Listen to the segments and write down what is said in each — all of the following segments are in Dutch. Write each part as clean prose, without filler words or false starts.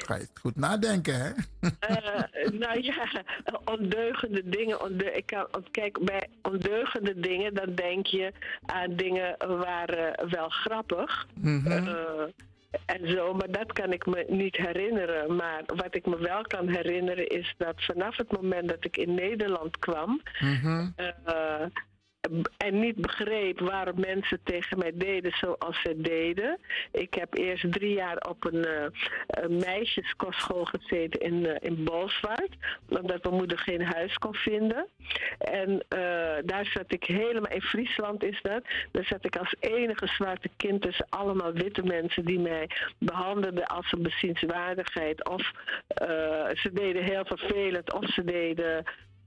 ga je goed nadenken, hè? Nou ja, ondeugende dingen. Kijk, bij ondeugende dingen, dan denk je aan dingen waren wel grappig. Mhm. En zo, maar dat kan ik me niet herinneren. Maar wat ik me wel kan herinneren is dat vanaf het moment dat ik in Nederland kwam, Mhm. en niet begreep waarom mensen tegen mij deden zoals ze deden. Ik heb eerst 3 jaar op een meisjeskostschool gezeten in Bolsward, omdat mijn moeder geen huis kon vinden. En daar zat ik helemaal, in Friesland is dat, daar zat ik als enige zwarte kind tussen allemaal witte mensen die mij behandelden als een bezienswaardigheid. Of ze deden heel vervelend, of ze deden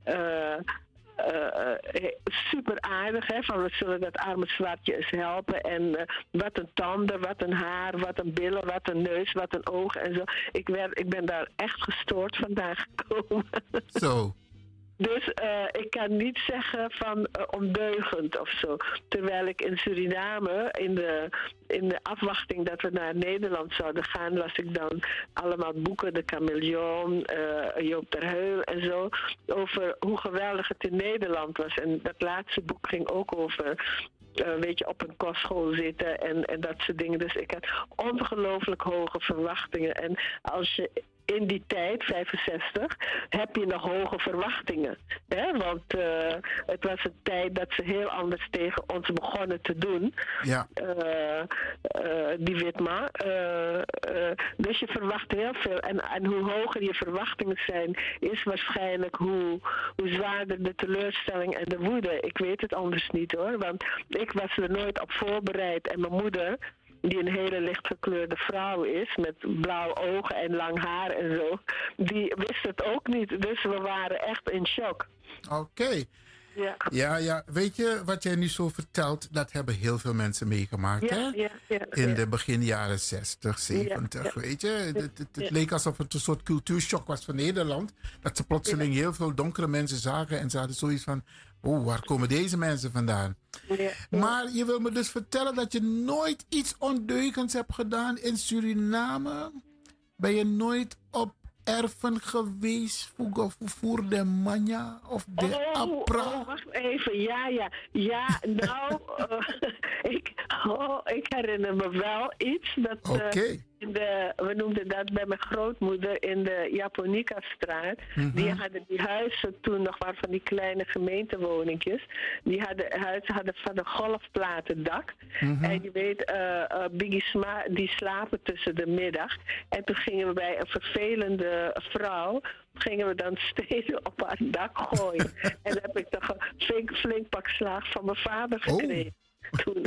super aardig, hè, van we zullen dat arme zwartje eens helpen. En wat een tanden, wat een haar, wat een billen, wat een neus, wat een oog en zo. Ik ben daar echt gestoord vandaan gekomen. Zo. Dus ik kan niet zeggen van ondeugend of zo. Terwijl ik in Suriname, in de afwachting dat we naar Nederland zouden gaan, las ik dan allemaal boeken, de Chameleon, Joop ter Heul en zo, over hoe geweldig het in Nederland was. En dat laatste boek ging ook over weet je, op een kostschool zitten en dat soort dingen. Dus ik had ongelooflijk hoge verwachtingen. En als je in die tijd, 65, heb je nog hoge verwachtingen. Hè? Want het was een tijd dat ze heel anders tegen ons begonnen te doen. Ja. Die Witma. Dus je verwacht heel veel. En hoe hoger je verwachtingen zijn, is waarschijnlijk hoe zwaarder de teleurstelling en de woede. Ik weet het anders niet hoor. Want ik was er nooit op voorbereid. En mijn moeder, die een hele lichtgekleurde vrouw is, met blauwe ogen en lang haar en zo, die wist het ook niet. Dus we waren echt in shock. Oké. Ja. Ja. Weet je, wat jij nu zo vertelt, dat hebben heel veel mensen meegemaakt, hè? In de begin jaren 60, 70, weet je. Het leek alsof het een soort cultuurshock was voor Nederland. Dat ze plotseling heel veel donkere mensen zagen en ze hadden zoiets van, oh, waar komen deze mensen vandaan? Maar je wil me dus vertellen dat je nooit iets ondeugends hebt gedaan in Suriname? Ben je nooit op erven geweest voor de manja of de apra? Wacht even. Ja, nou, ik herinner me wel iets dat we noemden dat bij mijn grootmoeder in de Japonica-straat. Die hadden die huizen toen nog maar van die kleine gemeentewoningjes. Die huizen hadden van een golfplaten dak. En je weet, Biggie Sma, die slapen tussen de middag. En toen gingen we bij een vervelende vrouw, gingen we dan stenen op haar dak gooien. En dan heb ik toch een flink pak slaag van mijn vader gekregen. Toen.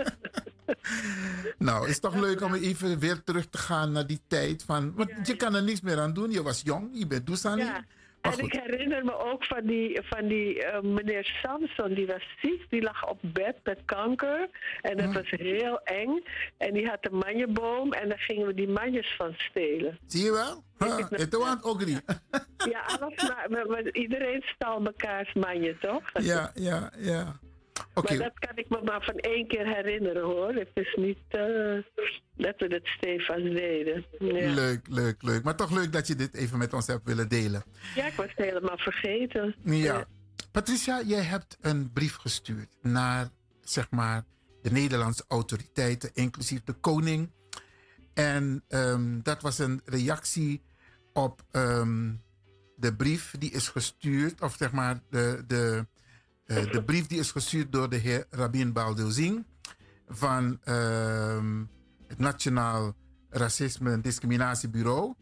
Nou, is toch leuk om even weer terug te gaan naar die tijd van, want je kan er niks meer aan doen. Je was jong, je bent Doesani. Ja. En ik herinner me ook van die meneer Samson, die was ziek, die lag op bed met kanker. En dat was heel eng. En die had een manjeboom en daar gingen we die manjes van stelen. Zie je wel? Het was ook niet. Ja, alles maar iedereen stal mekaars manje, toch? Ja. Okay. Maar dat kan ik me maar van 1 keer herinneren hoor. Het is niet dat we dat stevast deden. Ja. Leuk. Maar toch leuk dat je dit even met ons hebt willen delen. Ja, ik was het helemaal vergeten. Ja. Patricia, jij hebt een brief gestuurd naar, zeg maar, de Nederlandse autoriteiten, inclusief de koning. En dat was een reactie op de brief die is gestuurd, of zeg maar de brief die is gestuurd door de heer Rabin Balduzin van het Nationaal Racisme en Discriminatiebureau.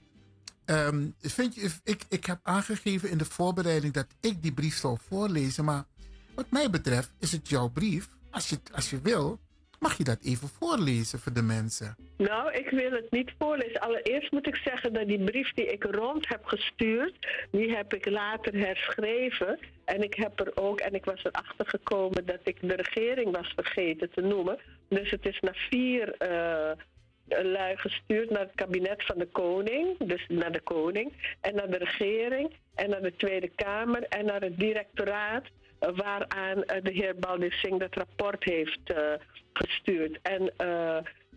Ik heb aangegeven in de voorbereiding dat ik die brief zou voorlezen, maar wat mij betreft is het jouw brief. Als je wil, mag je dat even voorlezen voor de mensen. Nou, ik wil het niet voorlezen. Allereerst moet ik zeggen dat die brief die ik rond heb gestuurd, die heb ik later herschreven. En ik was erachter gekomen dat ik de regering was vergeten te noemen. Dus het is naar 4 lui gestuurd, naar het kabinet van de koning, dus naar de koning, en naar de regering, en naar de Tweede Kamer, en naar het directoraat, waaraan de heer Balduzin dat rapport heeft gestuurd. En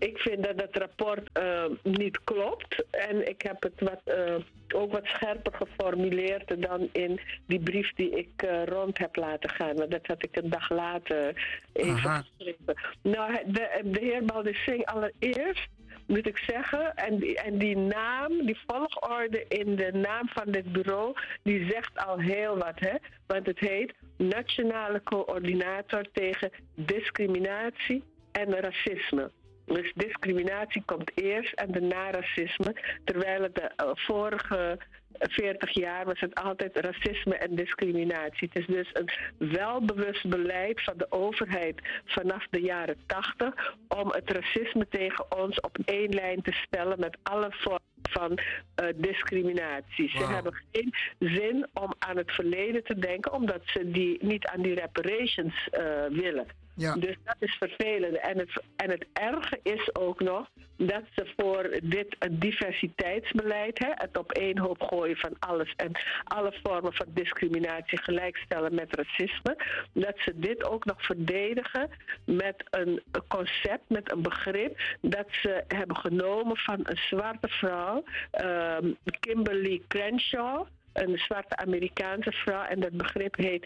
ik vind dat het rapport niet klopt. En ik heb het ook wat scherper geformuleerd dan in die brief die ik rond heb laten gaan. Want dat had ik een dag later even geschreven. Nou, de heer Baldir Singh, allereerst moet ik zeggen, en die naam, die volgorde in de naam van dit bureau, die zegt al heel wat, hè? Want het heet Nationale Coördinator tegen Discriminatie en Racisme. Dus discriminatie komt eerst en daarna racisme. Terwijl het de vorige 40 jaar was het altijd racisme en discriminatie. Het is dus een welbewust beleid van de overheid vanaf de jaren 80 om het racisme tegen ons op één lijn te stellen met alle vormen van discriminatie. Ze hebben geen zin om aan het verleden te denken, omdat ze niet aan die reparations willen. Ja. Dus dat is vervelend. En het erge is ook nog dat ze voor dit diversiteitsbeleid, het op één hoop gooien van alles en alle vormen van discriminatie gelijkstellen met racisme, dat ze dit ook nog verdedigen met een concept, met een begrip dat ze hebben genomen van een zwarte vrouw, Kimberly Crenshaw, een zwarte Amerikaanse vrouw, en dat begrip heet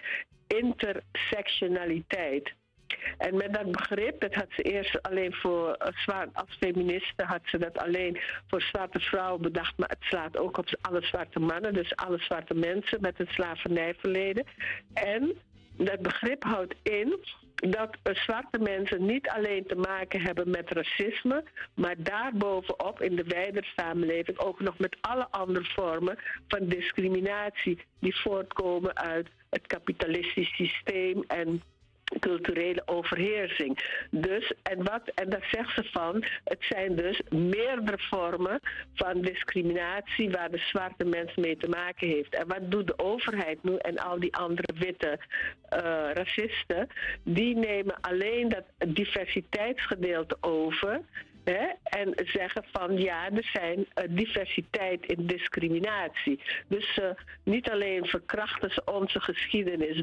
intersectionaliteit. En met dat begrip, dat had ze eerst alleen voor als feministe had ze dat alleen voor zwarte vrouwen bedacht, maar het slaat ook op alle zwarte mannen, dus alle zwarte mensen met een slavernijverleden. En dat begrip houdt in dat zwarte mensen niet alleen te maken hebben met racisme, maar daarbovenop in de wijdere samenleving ook nog met alle andere vormen van discriminatie die voortkomen uit het kapitalistisch systeem en culturele overheersing. Dus, en daar zegt ze van, het zijn dus meerdere vormen van discriminatie waar de zwarte mens mee te maken heeft. En wat doet de overheid nu en al die andere witte racisten? Die nemen alleen dat diversiteitsgedeelte over. En zeggen van ja, er zijn diversiteit in discriminatie. Dus niet alleen verkrachten ze onze geschiedenis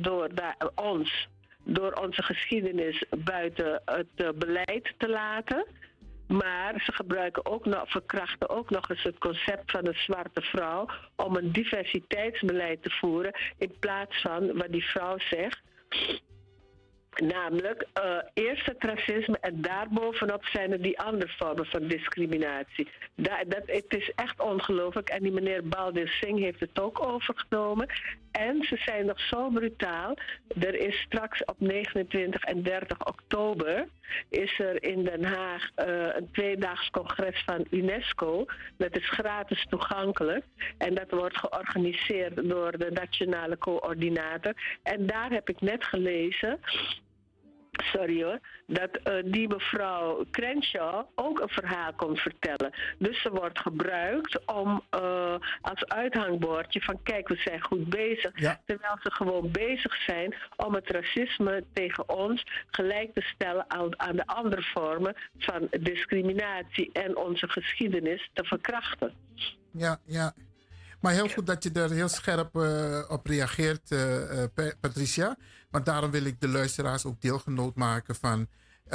door onze geschiedenis buiten het beleid te laten. Maar ze verkrachten ook nog eens het concept van een zwarte vrouw om een diversiteitsbeleid te voeren in plaats van wat die vrouw zegt. Namelijk, eerst het racisme en daarbovenop zijn er die andere vormen van discriminatie. Het is echt ongelooflijk en die meneer Baldir Singh heeft het ook overgenomen. En ze zijn nog zo brutaal. Er is straks op 29 en 30 oktober is er in Den Haag een tweedaags congres van UNESCO. Dat is gratis toegankelijk. En dat wordt georganiseerd door de Nationale Coördinator. En daar heb ik net gelezen, sorry hoor, dat die mevrouw Crenshaw ook een verhaal komt vertellen. Dus ze wordt gebruikt om als uithangbordje van kijk, we zijn goed bezig. Ja. Terwijl ze gewoon bezig zijn om het racisme tegen ons gelijk te stellen aan de andere vormen van discriminatie en onze geschiedenis te verkrachten. Ja, ja. Maar heel goed dat je er heel scherp op reageert, Patricia. Want daarom wil ik de luisteraars ook deelgenoot maken van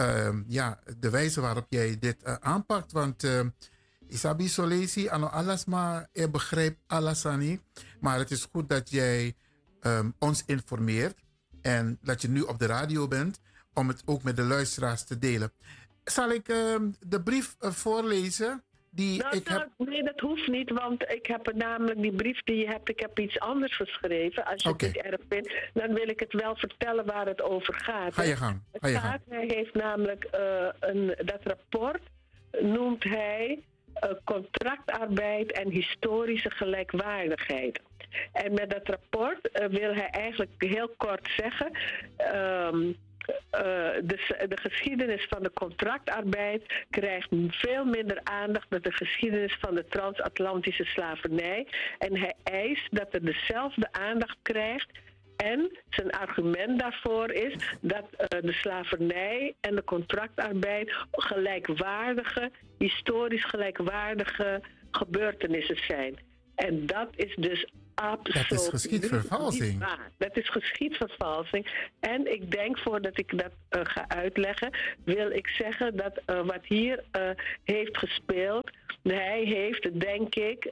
de wijze waarop jij dit aanpakt. Want Isabi Solesi, ano alasma, je begrijpt alasani. Maar het is goed dat jij ons informeert. En dat je nu op de radio bent om het ook met de luisteraars te delen. Zal ik de brief voorlezen? Nee, dat hoeft niet, want ik heb namelijk die brief die je hebt, ik heb iets anders geschreven. Als je het niet erg vindt, dan wil ik het wel vertellen waar het over gaat. Ga je gang. Hij heeft namelijk dat rapport noemt hij contractarbeid en historische gelijkwaardigheid. En met dat rapport wil hij eigenlijk heel kort zeggen, de geschiedenis van de contractarbeid krijgt veel minder aandacht dan de geschiedenis van de transatlantische slavernij. En hij eist dat er dezelfde aandacht krijgt. En zijn argument daarvoor is dat de slavernij en de contractarbeid historisch gelijkwaardige gebeurtenissen zijn. En dat is dus absoluut. Dat is geschiedvervalsing. Dat is geschiedvervalsing. En ik denk, voordat ik dat ga uitleggen, wil ik zeggen dat wat hier heeft gespeeld, hij heeft, denk ik,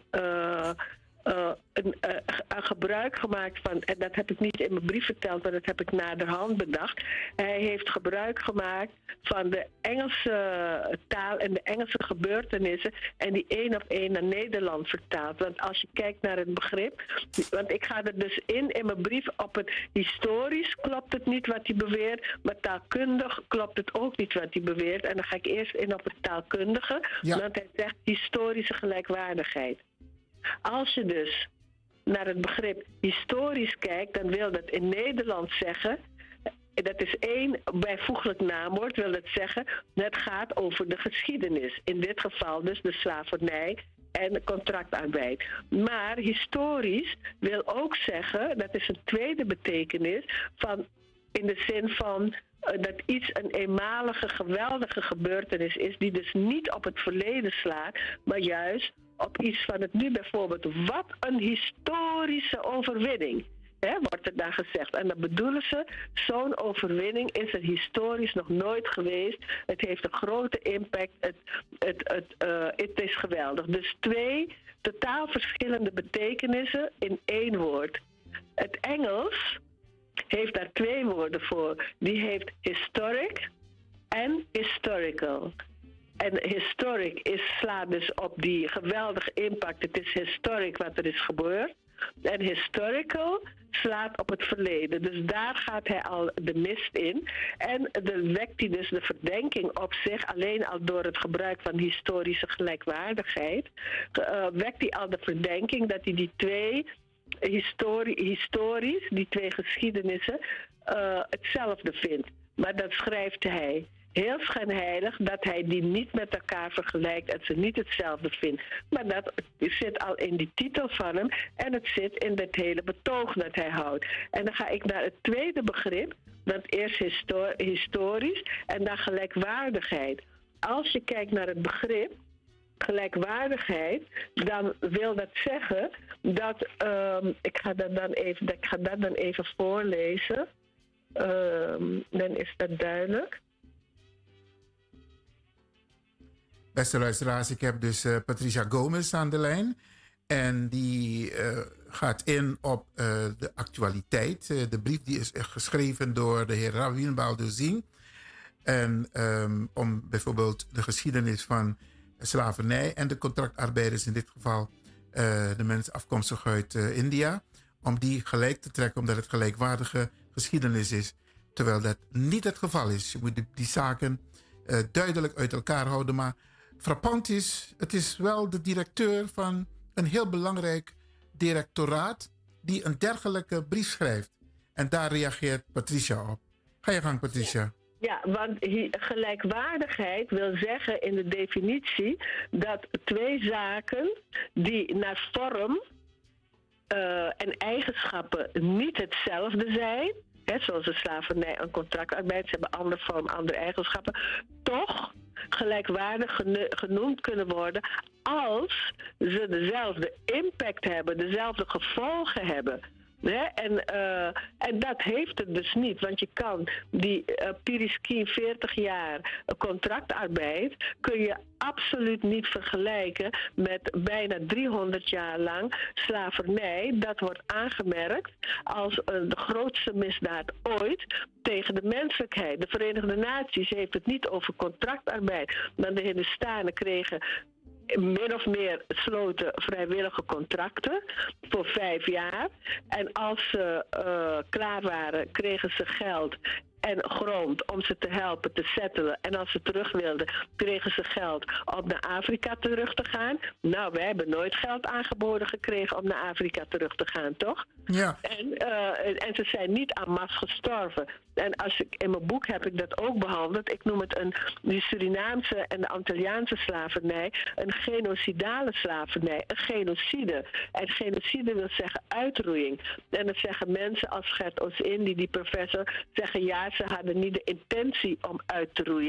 een gebruik gemaakt van, en dat heb ik niet in mijn brief verteld, maar dat heb ik naderhand bedacht. Hij heeft gebruik gemaakt van de Engelse taal en de Engelse gebeurtenissen en die 1 op 1 naar Nederland vertaald. Want als je kijkt naar het begrip, want ik ga er dus in mijn brief op het historisch klopt het niet wat hij beweert, maar taalkundig klopt het ook niet wat hij beweert. En dan ga ik eerst in op het taalkundige, want hij zegt historische gelijkwaardigheid. Als je dus naar het begrip historisch kijkt, dan wil dat in Nederland zeggen, dat is 1 bijvoeglijk naamwoord, wil het zeggen, het gaat over de geschiedenis. In dit geval dus de slavernij en de contractarbeid. Maar historisch wil ook zeggen, dat is een tweede betekenis, van in de zin van dat iets een eenmalige, geweldige gebeurtenis is, die dus niet op het verleden slaat, maar juist op iets van het nu. Bijvoorbeeld, wat een historische overwinning, wordt er dan gezegd. En dan bedoelen ze, zo'n overwinning is er historisch nog nooit geweest. Het heeft een grote impact. Het is geweldig. Dus 2 totaal verschillende betekenissen in 1 woord. Het Engels heeft daar 2 woorden voor. Die heeft historic en historical. En historic slaat dus op die geweldige impact. Het is historic wat er is gebeurd. En historical slaat op het verleden. Dus daar gaat hij al de mist in. En dan wekt hij dus de verdenking op zich, alleen al door het gebruik van historische gelijkwaardigheid, wekt hij al de verdenking dat hij die 2 historisch, die 2 geschiedenissen, hetzelfde vindt. Maar dat schrijft hij heel schijnheilig, dat hij die niet met elkaar vergelijkt en ze niet hetzelfde vindt. Maar dat zit al in die titel van hem en het zit in het hele betoog dat hij houdt. En dan ga ik naar het tweede begrip, dat eerst historisch en dan gelijkwaardigheid. Als je kijkt naar het begrip gelijkwaardigheid, dan wil dat zeggen dat, ik ga dat dan even voorlezen, dan is dat duidelijk. Beste luisteraars, ik heb dus Patricia Gomez aan de lijn. En die gaat in op de actualiteit. De brief die is geschreven door de heer Rawin Balduzin. En om bijvoorbeeld de geschiedenis van slavernij en de contractarbeiders, in dit geval de mensen afkomstig uit India, om die gelijk te trekken, omdat het gelijkwaardige geschiedenis is. Terwijl dat niet het geval is. Je moet die zaken duidelijk uit elkaar houden. Maar frappant is, het is wel de directeur van een heel belangrijk directoraat die een dergelijke brief schrijft. En daar reageert Patricia op. Ga je gang, Patricia. Ja, want gelijkwaardigheid wil zeggen in de definitie dat 2 zaken die naar vorm en eigenschappen niet hetzelfde zijn, zoals de slavernij en contractarbeid, ze hebben andere vorm, andere eigenschappen, toch gelijkwaardig genoemd kunnen worden als ze dezelfde impact hebben, dezelfde gevolgen hebben. En dat heeft het dus niet, want je kan die Piriskin 40 jaar contractarbeid kun je absoluut niet vergelijken met bijna 300 jaar lang slavernij. Dat wordt aangemerkt als de grootste misdaad ooit tegen de menselijkheid. De Verenigde Naties heeft het niet over contractarbeid, maar de Hindustanen kregen min of meer sloten vrijwillige contracten voor 5 jaar. En als ze klaar waren, kregen ze geld en grond om ze te helpen te settelen. En als ze terug wilden, kregen ze geld om naar Afrika terug te gaan. Nou, wij hebben nooit geld aangeboden gekregen om naar Afrika terug te gaan, toch? Ja. En ze zijn niet en masse gestorven. En in mijn boek heb ik dat ook behandeld. Ik noem het die Surinaamse en de Antilliaanse slavernij een genocidale slavernij, een genocide. En genocide wil zeggen uitroeiing. En dan zeggen mensen als Gert Oos-Indi, die professor, zeggen ja, ze hadden niet de intentie om uit te roeien.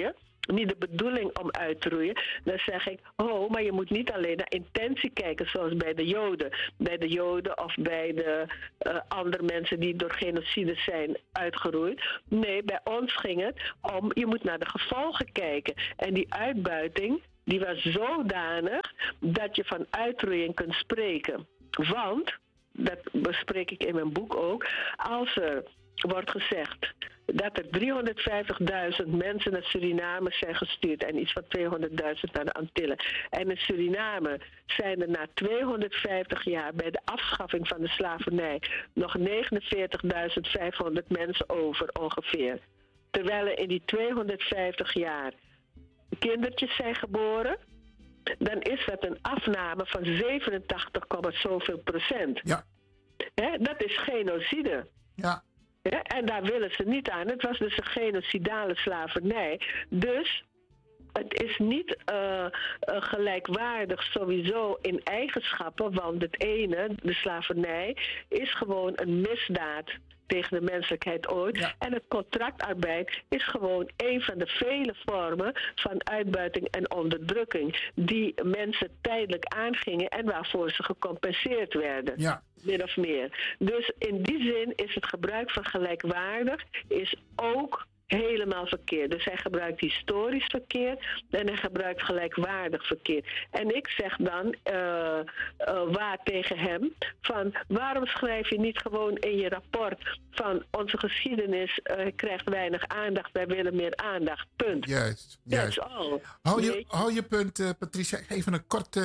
niet de bedoeling om uit te roeien, dan zeg ik, maar je moet niet alleen naar intentie kijken, zoals bij de Joden. Bij de Joden of bij de andere mensen die door genocide zijn uitgeroeid. Nee, bij ons ging het om, je moet naar de gevolgen kijken. En die uitbuiting, die was zodanig dat je van uitroeiing kunt spreken. Want, dat bespreek ik in mijn boek ook, als er wordt gezegd dat er 350.000 mensen naar Suriname zijn gestuurd en iets van 200.000 naar de Antillen. En in Suriname zijn er na 250 jaar bij de afschaffing van de slavernij nog 49.500 mensen over ongeveer. Terwijl er in die 250 jaar kindertjes zijn geboren, dan is dat een afname van 87, zoveel procent. Ja. Dat is genocide. Ja. En daar willen ze niet aan. Het was dus een genocidale slavernij. Dus het is niet gelijkwaardig sowieso in eigenschappen, want het ene, de slavernij, is gewoon een misdaad tegen de menselijkheid ooit. Ja. En het contractarbeid is gewoon een van de vele vormen van uitbuiting en onderdrukking die mensen tijdelijk aangingen en waarvoor ze gecompenseerd werden. Ja. Min of meer. Dus in die zin is het gebruik van gelijkwaardig is ook helemaal verkeerd. Dus hij gebruikt historisch verkeer en hij gebruikt gelijkwaardig verkeer. En ik zeg dan waar tegen hem van waarom schrijf je niet gewoon in je rapport van onze geschiedenis krijgt weinig aandacht, wij willen meer aandacht. Punt. Juist. That's all. Hou je punt, Patricia. Even een korte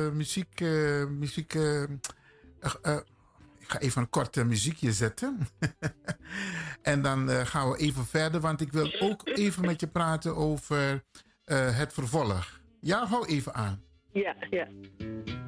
ik ga even een korte muziekje zetten. En dan gaan we even verder. Want ik wil ook even met je praten over het vervolg. Ja, hou even aan. Ja.